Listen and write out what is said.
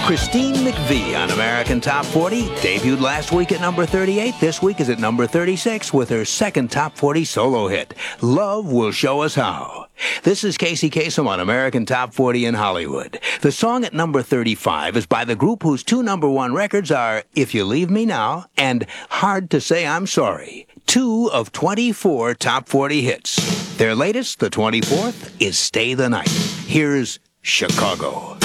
Christine McVie on American Top 40 debuted last week at number 38. This week is at number 36 with her second Top 40 solo hit, Love Will Show Us How. This is Casey Kasem on American Top 40 in Hollywood. The song at number 35 is by the group whose two number one records are If You Leave Me Now and Hard to Say I'm Sorry, 2 of 24 Top 40 hits. Their latest, the 24th, is Stay the Night. Here's Chicago.